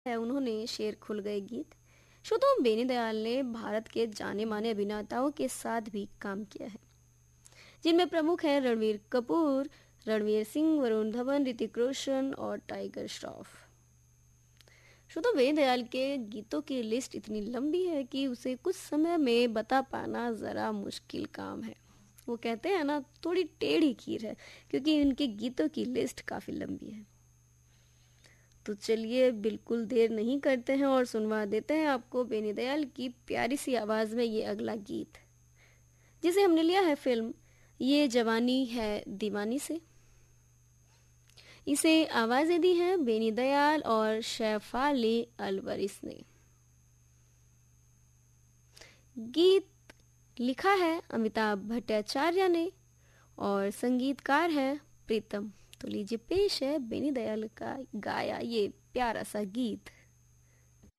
है उन्होंने शेर खुल गए गीत। श्रोताओं, बेनी दयाल ने भारत के जाने माने अभिनेताओं के साथ भी काम किया है, जिनमें प्रमुख हैं रणवीर कपूर, रणवीर सिंह, वरुण धवन, ऋतिक रोशन और टाइगर श्रॉफ। श्रोताओं, बेनी दयाल के गीतों की लिस्ट इतनी लंबी है कि उसे कुछ समय में बता पाना जरा मुश्किल काम है। वो कहते हैं ना, थोड़ी टेढ़ी खीर है, क्योंकि उनके गीतों की लिस्ट काफी लंबी है। तो चलिए बिल्कुल देर नहीं करते हैं और सुनवा देते हैं आपको बेनी दयाल की प्यारी सी आवाज में ये अगला गीत, जिसे हमने लिया है फिल्म ये जवानी है दीवानी से। इसे आवाजें दी हैं बेनी दयाल और शेफाली अलवरिस ने। गीत लिखा है अमिताभ भट्टाचार्य ने और संगीतकार है प्रीतम। तो लीजिए पेश है बेनी दयाल का गाया ये प्यारा सा गीत।